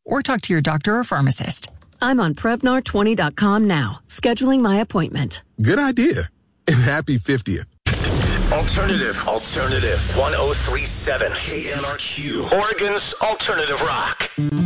or talk to your doctor or pharmacist. I'm on Prevnar20.com now, scheduling my appointment. Good idea. And happy 50th. Alternative 1037. KNRQ. Oregon's Alternative Rock.